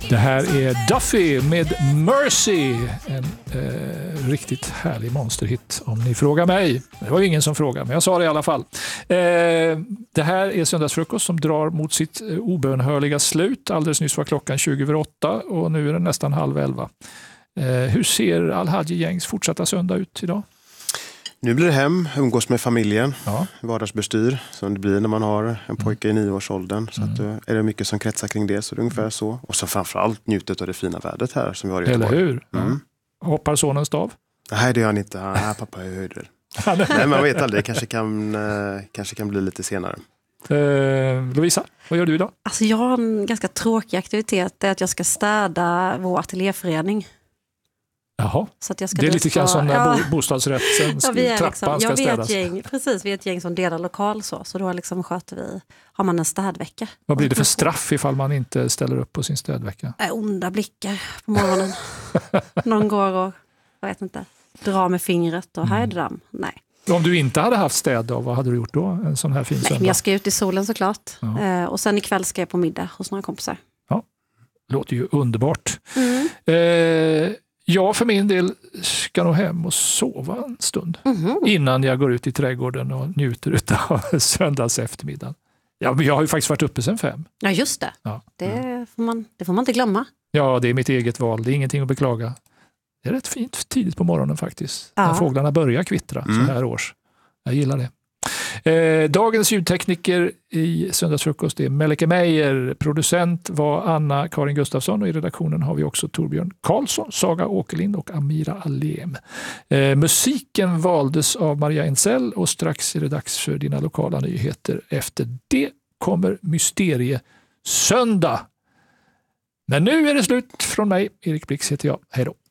Det här är Duffy med Mercy, en riktigt härlig monsterhit om ni frågar mig. Det var ju ingen som frågade, men jag sa det i alla fall. Det här är Söndagsfrukost som drar mot sitt obönhörliga slut. Alldeles nyss var klockan 20:08 och nu är det nästan 10:30. Hur ser Al-Hadji-gängs fortsatta söndag ut idag? Nu blir det hem, umgås med familjen, Ja. vardagsbestyr som det blir när man har en pojke i 9-årsåldern. Så att, är det mycket som kretsar kring det, så det är ungefär så. Och så framförallt njutet av det fina vädret här som vi har i Göteborg. Eller hur? Mm. Hoppar sonen stav? Nej, det gör han inte. Pappa är höjder. Nej, man vet aldrig. Kanske kan bli lite senare. Lovisa, vad gör du idag? Alltså jag har en ganska tråkig aktivitet. Det är att jag ska städa vår ateljéförening. Jaha, Så att jag ska det är lite grann som när bostadsrättens vi är trappan ska städas. Vi är ett gäng som delar lokal så då liksom har man en städvecka. Vad blir det för straff ifall man inte ställer upp på sin städvecka? Onda blickar på morgonen. Någon går och, jag vet inte, drar med fingret och här är det damm. Nej. Om du inte hade haft städ då, vad hade du gjort då? En sån här fin söndag? Men jag ska ut i solen såklart. Ja. Och sen ikväll ska jag på middag hos några kompisar. Ja, låter ju underbart. Jag för min del ska nog hem och sova en stund innan jag går ut i trädgården och njuter av söndags eftermiddag. Ja, jag har ju faktiskt varit uppe sedan 5. Ja, just det. Ja. Det får man inte glömma. Ja, det är mitt eget val. Det är ingenting att beklaga. Det är rätt fint tidigt på morgonen faktiskt. Ja. När fåglarna börjar kvittra så här års. Jag gillar det. Dagens ljudtekniker i Söndagsfrukost är Melike Meijer. Producent var Anna-Karin Gustafsson och i redaktionen har vi också Torbjörn Karlsson, Saga Åkerlind och Amira Alem. Musiken valdes av Maria Ensell och strax är det dags för dina lokala nyheter. Efter det kommer Mysteriesöndag. Men nu är det slut från mig. Erik Blix heter jag. Hej då.